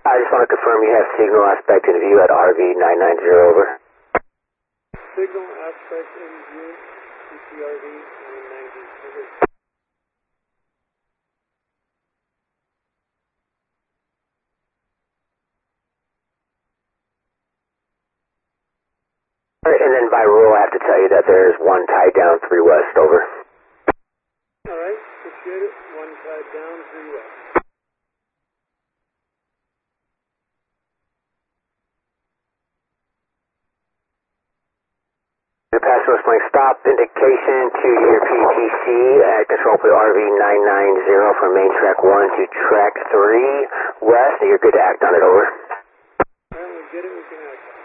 I just want to confirm you have signal aspect in view at RV990, over. Signal aspect in view, CCRV 990, over. And then by rule, I have to tell you that there's one tied down 3 west, over. Alright, appreciate it. One tied down, 3 west. The passenger was playing stop indication to your PTC at control plate RV990 from main track 1 to track 3 west. You're good to act on it, over. Alright, we get it, we can act on it.